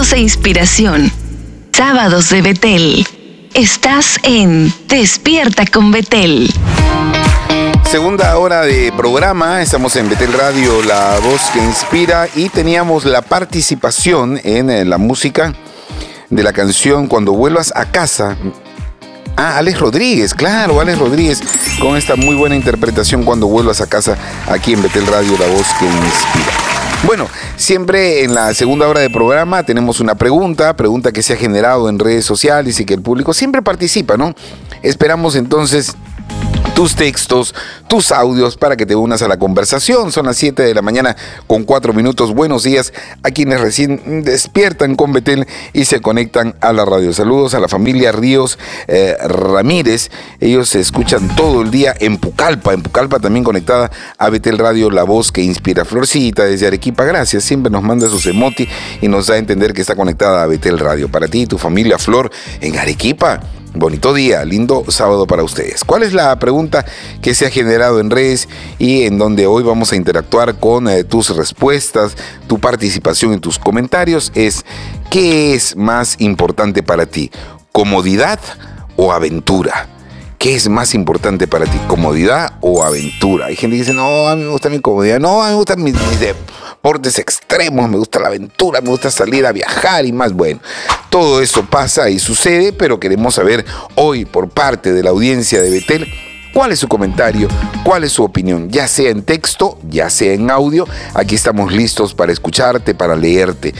Consejos e inspiración. Sábados de Betel. Estás en Despierta con Betel. Segunda hora de programa, estamos en Betel Radio, la voz que inspira, y teníamos la participación en la música de la canción Cuando vuelvas a casa. Alex Rodríguez, claro, Alex Rodríguez, con esta muy buena interpretación Cuando vuelvas a casa, aquí en Betel Radio, la voz que inspira. Bueno, siempre en la segunda hora de programa tenemos una pregunta que se ha generado en redes sociales y que el público siempre participa, ¿no? Esperamos entonces tus textos, tus audios para que te unas a la conversación. Son las 7 de la mañana con 4 minutos. Buenos días a quienes recién despiertan con Betel y se conectan a la radio. Saludos a la familia Ríos Ramírez. Ellos se escuchan todo el día en Pucallpa también conectada a Betel Radio, la voz que inspira. Florcita desde Arequipa, gracias. Siempre nos manda sus emojis y nos da a entender que está conectada a Betel Radio. Para ti y tu familia, Flor, en Arequipa. Bonito día, lindo sábado para ustedes. ¿Cuál es la pregunta que se ha generado en redes y en donde hoy vamos a interactuar con tus respuestas, tu participación en tus comentarios? Es, ¿qué es más importante para ti? ¿Comodidad o aventura? ¿Qué es más importante para ti? ¿Comodidad o aventura? Hay gente que dice, no, a mí me gusta mi comodidad, no, a mí me gustan mis deportes extremos, me gusta la aventura, me gusta salir a viajar y más. Bueno, todo eso pasa y sucede, pero queremos saber hoy por parte de la audiencia de Betel, ¿cuál es su comentario? ¿Cuál es su opinión? Ya sea en texto, ya sea en audio. Aquí estamos listos para escucharte, para leerte.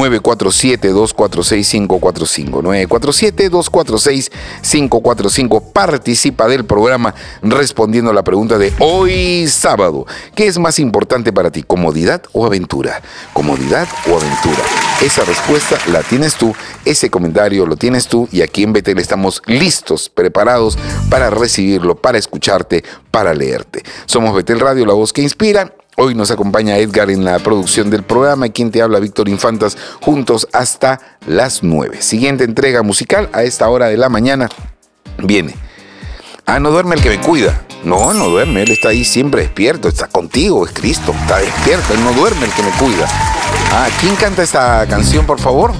947-246-545. 947-246-545. Participa del programa respondiendo a la pregunta de hoy sábado. ¿Qué es más importante para ti? ¿Comodidad o aventura? ¿Comodidad o aventura? Esa respuesta la tienes tú, ese comentario lo tienes tú, y aquí en Betel estamos listos, preparados para recibirlo, para escucharte, para leerte. Somos Betel Radio, la voz que inspira. Hoy nos acompaña Edgar en la producción del programa y quien te habla, Víctor Infantas, juntos hasta las 9. Siguiente entrega musical a esta hora de la mañana viene. No duerme el que me cuida. No duerme, él está ahí siempre despierto, está contigo, es Cristo, está despierto, él no duerme el que me cuida. ¿Quién canta esta canción, por favor?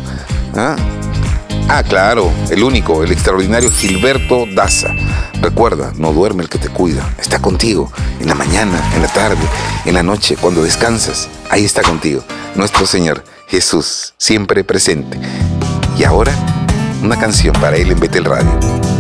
Claro, el único, el extraordinario Gilberto Daza. Recuerda, no duerme el que te cuida, está contigo en la mañana, en la tarde, en la noche, cuando descansas, ahí está contigo, nuestro Señor Jesús, siempre presente. Y ahora, una canción para él en Betel Radio.